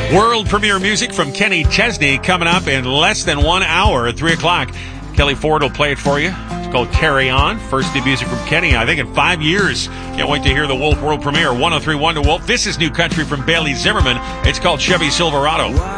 World premiere music from Kenny Chesney coming up in less than 1 hour at 3 o'clock. Kelly Ford will play it for you. It's called Carry On. First new music from Kenny, I think, in 5 years. Can't wait to hear the Wolf world premiere. 103.1 to Wolf. This is new country from Bailey Zimmerman. It's called Chevy Silverado.